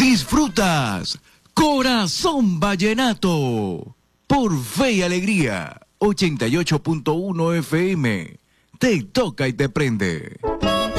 Disfrutas Corazón Vallenato por Fe y Alegría 88.1 FM. Te toca y te prende.